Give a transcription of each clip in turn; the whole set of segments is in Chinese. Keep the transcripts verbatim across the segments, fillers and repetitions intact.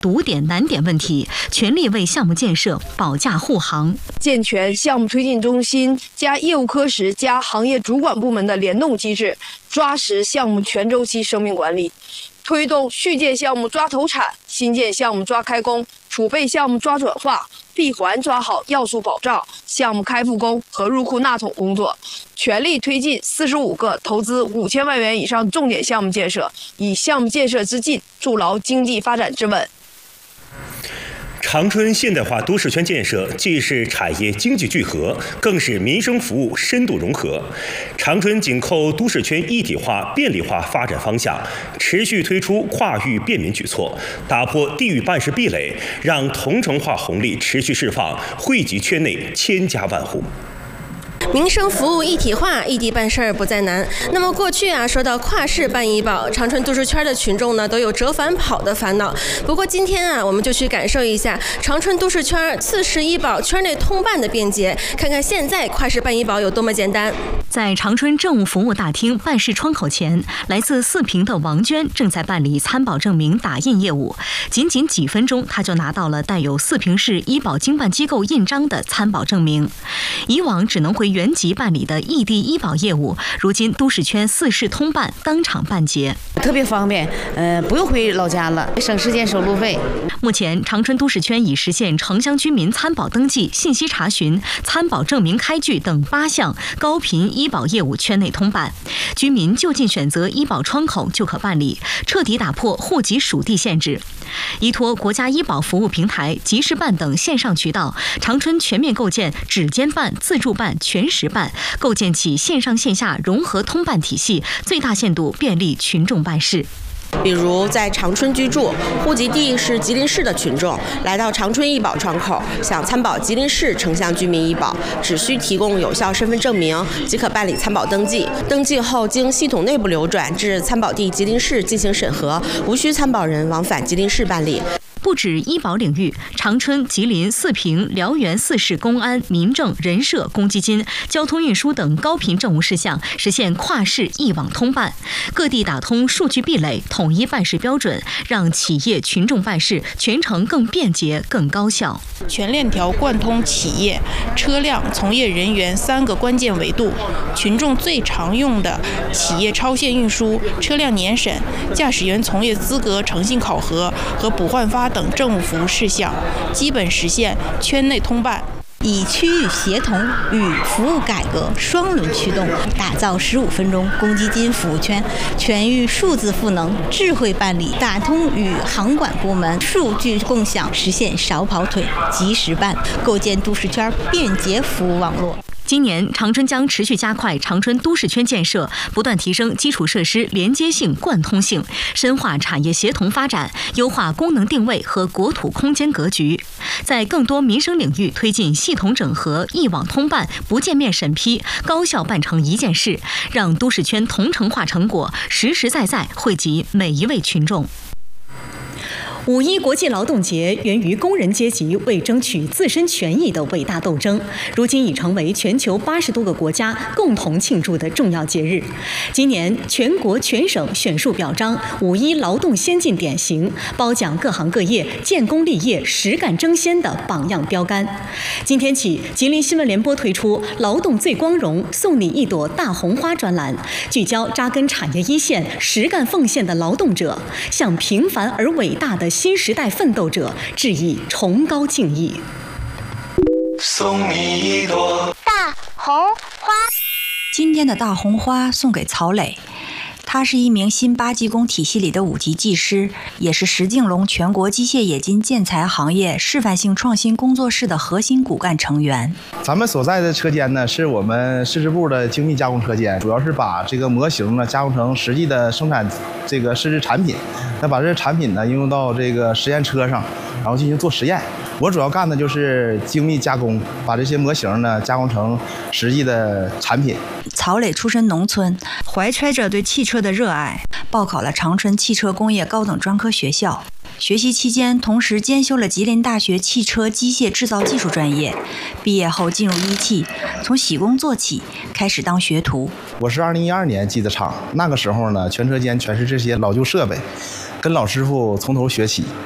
堵点难点问题，全力为项目建设保驾护航。 健全项目推进中心加业务科室加行业主管部门的联动机制，抓实项目全周期生命管理，推动续建项目抓投产，新建项目抓开工，储备项目抓转化，闭环抓好要素保障、项目开复工和入库纳桶工作，全力推进四十五个投资五千万元以上重点项目建设，以项目建设之进筑牢经济发展之稳。 长春现代化都市圈建设既是产业经济聚合，更是民生服务深度融合。长春紧扣都市圈一体化、便利化发展方向，持续推出跨域便民举措，打破地域办事壁垒，让同城化红利持续释放，惠及圈内千家万户。 民生服务一体化，异地办事儿不再难。那么过去啊，说到跨市办医保，长春都市圈的群众呢都有折返跑的烦恼。不过今天啊，我们就去感受一下长春都市圈四市医保圈内通办的便捷，看看现在跨市办医保有多么简单。 在长春政务服务大厅办事窗口前，来自四平的王娟正在办理参保证明打印业务。仅仅几分钟，她就拿到了带有四平市医保经办机构印章的参保证明。以往只能回原籍办理的异地医保业务，如今都市圈四市通办，当场办结， 特别方便，呃，不用回老家了，省时间省路费。 目前，长春都市圈已实现城乡居民参保登记、信息查询、参保证明开具等八项高频医保业务圈内通办，居民就近选择医保窗口就可办理，彻底打破户籍属地限制。依托国家医保服务平台、即时办等线上渠道，长春全面构建指尖办、自助办、全时办，构建起线上线下融合通办体系，最大限度便利群众办事。 比如在长春居住、户籍地是吉林市的群众，来到长春医保窗口，想参保吉林市城乡居民医保，只需提供有效身份证明即可办理参保登记。登记后经系统内部流转至参保地吉林市进行审核，无需参保人往返吉林市办理。 不止医保领域，长春、吉林、四平、辽源四市公安、民政、人社、公积金、交通运输等高频政务事项实现跨市一网通办，各地打通数据壁垒，统一办事标准，让企业群众办事全程更便捷、更高效。 全链条贯通企业、车辆、从业人员三个关键维度，群众最常用的企业超限运输、车辆年审、驾驶员从业资格诚信考核和补换发等政务服务事项，基本实现圈内通办。 以区域协同与服务改革双轮驱动，打造十五分钟公积金服务圈，全域数字赋能、智慧办理，打通与行管部门数据共享，实现少跑腿、及时办，构建都市圈便捷服务网络。 今年，长春将持续加快长春都市圈建设，不断提升基础设施连接性、贯通性，深化产业协同发展，优化功能定位和国土空间格局，在更多民生领域推进系统整合、一网通办、不见面审批，高效办成一件事，让都市圈同城化成果实实在在惠及每一位群众。五一国际劳动节源于工人阶级为争取自身权益的伟大斗争，如今已成为全球八十多个国家共同庆祝的重要节日。今年全国全省选树表彰五一劳动先进典型，褒奖各行各业建功立业、实干争先的榜样标杆。今天起，吉林新闻联播推出“劳动最光荣，送你一朵大红花”专栏，聚焦扎根产业一线、实干奉献的劳动者，向平凡而伟大的新时代奋斗者致以崇高敬意。 送你一朵大红花。 今天的大红花送给曹磊，他是一名新八技工体系里的五级技师，也是石敬龙全国机械冶金建材行业示范性创新工作室的核心骨干成员。 咱们所在的车间呢，是我们市支部的精密加工车间，主要是把这个模型呢加工成实际的生产这个试制产品，那把这个产品呢应用到这个实验车上，然后进行做实验。我主要干的就是精密加工，把这些模型呢加工成实际的产品。 曹磊出身农村，怀揣着对汽车的热爱，报考了长春汽车工业高等专科学校。学习期间，同时兼修了吉林大学汽车机械制造技术专业。毕业后进入一汽，从铣工做起，开始当学徒。 我是二零一二年进的厂，那个时候呢，全车间全是这些老旧设备，跟老师傅从头学起。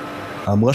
呃模